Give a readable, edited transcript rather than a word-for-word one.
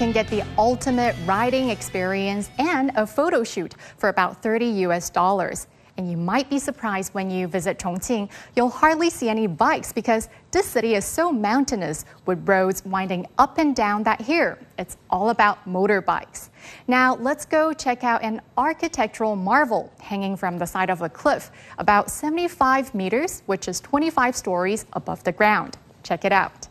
can get the ultimate riding experience and a photo shoot for about $30 US. And you might be surprised when you visit Chongqing, you'll hardly see any bikes because this city is so mountainous with roads winding up and down that here it's all about motorbikes. Now let's go check out an architectural marvel hanging from the side of a cliff about 75 meters, which is 25 stories above the ground. Check it out.